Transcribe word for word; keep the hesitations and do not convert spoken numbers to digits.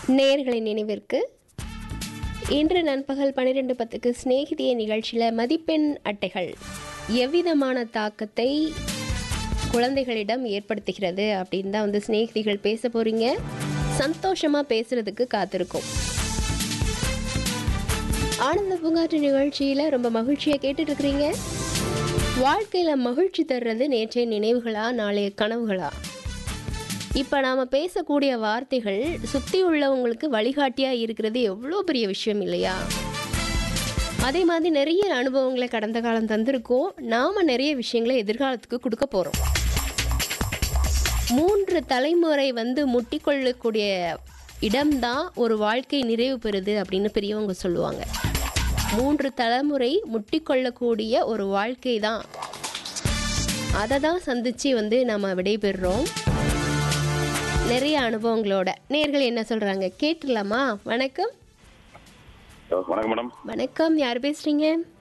நேயர்களின் நினைவிற்கு இன்று நண்பகல் பன்னிரெண்டு பத்துக்கு சிநேகிதிய நிகழ்ச்சியில் மதிப்பெண் அட்டைகள் எவ்விதமான தாக்கத்தை குழந்தைகளிடம் ஏற்படுத்துகிறது அப்படின்னு தான் வந்து சிநேகிதிகள் பேச போகிறீங்க. சந்தோஷமாக பேசுகிறதுக்கு காத்திருக்கும். ஆனந்த பூங்காற்று நிகழ்ச்சியில் ரொம்ப மகிழ்ச்சியாக கேட்டுட்ருக்கிறீங்க. வாழ்க்கையில் மகிழ்ச்சி தர்றது நேற்றைய நினைவுகளா நாளைய கனவுகளா? இப்போ நாம் பேசக்கூடிய வார்த்தைகள் சுற்றி உள்ளவங்களுக்கு வழிகாட்டியாக இருக்கிறது எவ்வளோ பெரிய விஷயம் இல்லையா? அதே மாதிரி நிறைய அனுபவங்களை கடந்த காலம் தந்திருக்கோம். நாம் நிறைய விஷயங்களை எதிர்காலத்துக்கு கொடுக்க போகிறோம். மூன்று தலைமுறை வந்து முட்டிக்கொள்ளக்கூடிய இடம்தான் ஒரு வாழ்க்கை நிறைவு பெறுது அப்படின்னு பெரியவங்க சொல்லுவாங்க. மூன்று தலைமுறை முட்டிக்கொள்ளக்கூடிய ஒரு வாழ்க்கை தான். அதை தான் சந்தித்து வந்து நம்ம விடைபெறுறோம் நிறைய அனுபவங்களோட. நேயர்கள் என்ன சொல்கிறாங்க கேட்டுடலாமா? வணக்கம். வணக்கம் மேடம். வணக்கம், யார் பேசுகிறீங்க?